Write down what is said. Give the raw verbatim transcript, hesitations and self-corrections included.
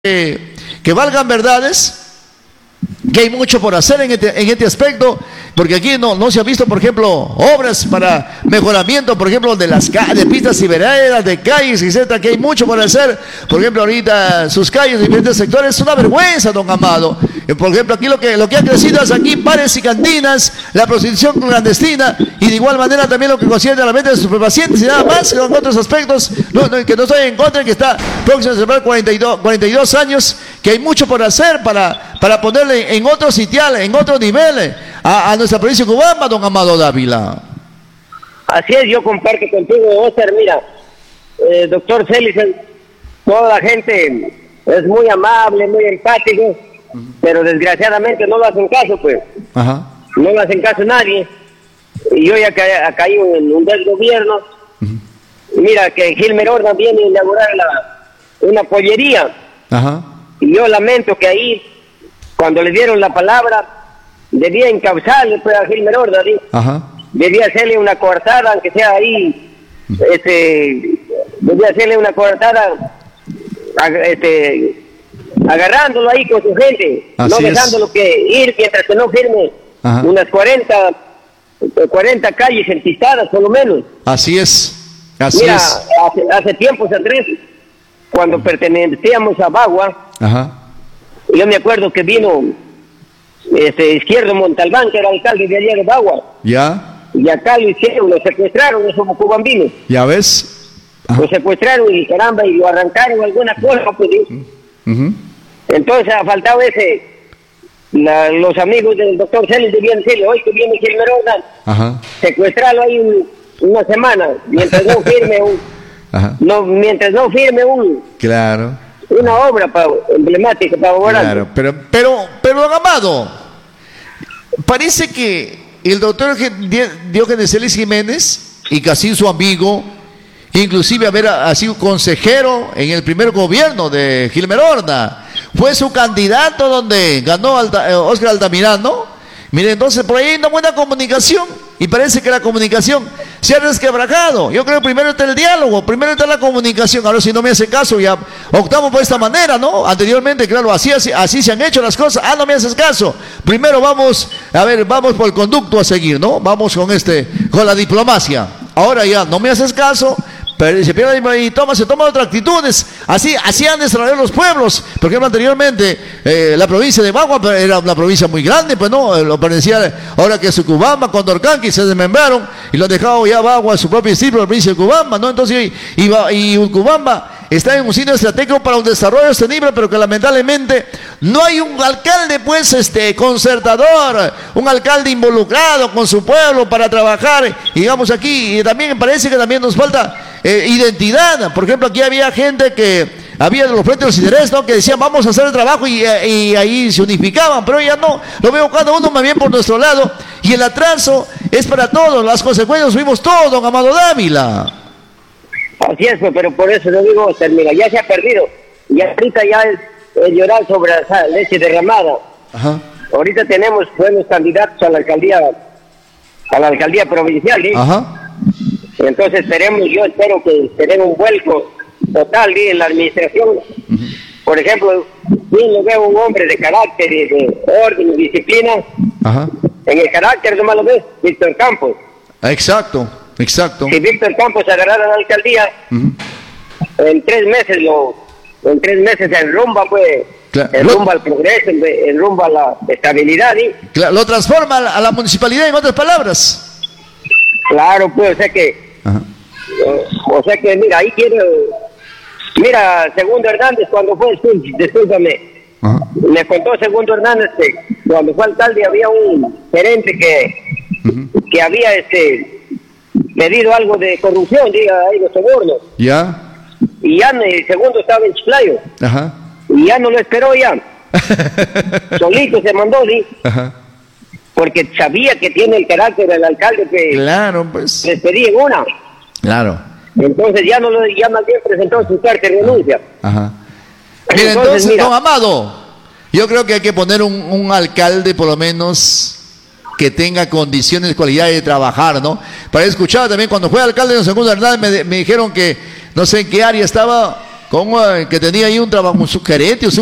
que, que valgan verdades, que hay mucho por hacer en este, en este aspecto, porque aquí no, no se ha visto, por ejemplo, obras para mejoramiento, por ejemplo, de las de pistas y veredas, de calles, etcétera, que hay mucho por hacer. Por ejemplo, ahorita sus calles de diferentes sectores es una vergüenza, don Amado. Por ejemplo, aquí lo que, lo que ha crecido es aquí bares y cantinas, la prostitución clandestina, y de igual manera también lo que concierne a la venta de superpacientes y nada más, con otros aspectos, no, no, que no estoy en contra, que está próximo a celebrar cuarenta y dos, cuarenta y dos años, que hay mucho por hacer para, para ponerle en otro sitial, en otro nivel a, a nuestra provincia de Cubamba, don Amado Dávila. Así es, yo comparto contigo, Oscar. Mira, eh, doctor Félix, toda la gente es muy amable, muy empático, uh-huh. pero desgraciadamente no lo hacen caso, pues. Ajá. No lo hacen caso a nadie. Y yo ya ca caído en un desgobierno. Uh-huh. Mira, que Gilmer Horna viene a inaugurar la, una pollería. Ajá. Y yo lamento que ahí, cuando le dieron la palabra, debía encauzarle pues, a Gilmer Horna, ¿sí? Ajá. Debía hacerle una coartada, aunque sea ahí, este, debía hacerle una coartada, este, agarrándolo ahí con su gente, así no dejándolo es. que ir mientras que no firme. Ajá. unas cuarenta, cuarenta calles enpistadas por lo menos. Así es, así Mira, es. Hace, hace tiempos atrás, cuando uh-huh. pertenecíamos a Bagua, Ajá. yo me acuerdo que vino este Izquierdo Montalbán, que era alcalde de allá de Bagua. Ya. Y acá lo hicieron, lo secuestraron, esos cubambinos. Ya ves. Ajá. Lo secuestraron y caramba, y lo arrancaron alguna cosa, pues. Uh-huh. Entonces ha faltado ese, la, los amigos del doctor Celis debían decirle, hoy que viene Gilmer Horna, secuestrarlo ahí un, una semana, mientras no firme un, Ajá. no, mientras no firme un, claro. una obra pa, emblemática para Borán. Claro, pero, pero, pero, don Amado, parece que el doctor Diógenes Celis Jiménez, y casi su amigo, inclusive haber sido consejero en el primer gobierno de Gilmer Horna, fue su candidato donde ganó Alta, Oscar Altamirano. Mire, entonces por ahí hay una buena comunicación, y parece que la comunicación se ha resquebrajado. Yo creo que primero está el diálogo, primero está la comunicación. Ahora, si no me hace caso, ya optamos por esta manera, ¿no? Anteriormente, claro, así, así, así se han hecho las cosas. Ah, no me haces caso. Primero vamos, a ver, vamos por el conducto a seguir, ¿no? Vamos con este, con la diplomacia. Ahora ya, no me haces caso, pero se pierde y toma, se toman otras actitudes. Así, así han desarrollado los pueblos. Por ejemplo, anteriormente, eh, la provincia de Bagua era una provincia muy grande, pues no, lo pertenecía, ahora que Sucubamba, Condorcanqui se desmembraron y lo han dejado ya Bagua, su propio distrito, la provincia de Cubamba, ¿no? Entonces, y, y, y Ucubamba está en un sitio estratégico para un desarrollo sostenible, pero que lamentablemente no hay un alcalde, pues, este, concertador, un alcalde involucrado con su pueblo para trabajar, y digamos aquí, y también me parece que también nos falta eh, identidad. Por ejemplo, aquí había gente que, había de los frentes de los intereses, ¿no? Que decían, vamos a hacer el trabajo, y, y ahí se unificaban, pero ya no, lo veo cada uno más bien por nuestro lado, y el atraso es para todos, las consecuencias subimos todos, don Amado Dávila. Así es, pero por eso le digo, mira, ya se ha perdido. Y ahorita ya es, es llorar sobre la leche derramada. Ajá. Ahorita tenemos buenos candidatos a la alcaldía, a la alcaldía provincial, ¿sí? Ajá. Entonces esperemos, yo espero que tengan un vuelco total, ¿sí? En la administración. Uh-huh. Por ejemplo, yo veo un hombre de carácter, y de orden y disciplina. Ajá. En el carácter, nomás lo ves, Víctor Campos. Exacto. Exacto. Si Víctor Campos agarrara la alcaldía, uh-huh. en tres meses lo, en tres meses enrumba, pues, claro. enrumba el progreso, enrumba la estabilidad, ¿sí? Claro. Lo transforma a la, a la municipalidad, en otras palabras. Claro, pues, o sea que, uh-huh. o sea que, mira, ahí quiero, mira, Segundo Hernández cuando fue, discúlpame, uh-huh. me contó Segundo Hernández que cuando fue alcalde había un gerente que, uh-huh. que había, este, pedido algo de corrupción, diga, ahí los sobornos. Ya. Y ya el segundo estaba en Chiclayo. Ajá. Y ya no lo esperó ya. Solito se mandó, sí. Ajá. Porque sabía que tiene el carácter del alcalde que claro, pues. les pedí en una. Claro. Entonces ya no lo, ya más bien presentó su carta de renuncia. Ajá. Mira, entonces, entonces mira, don Amado, yo creo que hay que poner un, un alcalde por lo menos que tenga condiciones, cualidades de trabajar, ¿no? Para escuchar también, cuando fue alcalde de Segundo Hernández, me, me dijeron que, no sé en qué área estaba, con, uh, que tenía ahí un trabajo, un gerente,